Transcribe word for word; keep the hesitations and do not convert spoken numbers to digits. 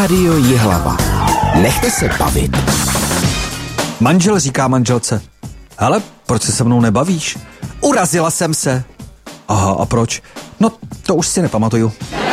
Rádio Jihlava. Nechte se bavit. Manžel říká manželce: hele, proč se se mnou nebavíš? Urazila jsem se. Aha, a proč? No, to už si nepamatuju.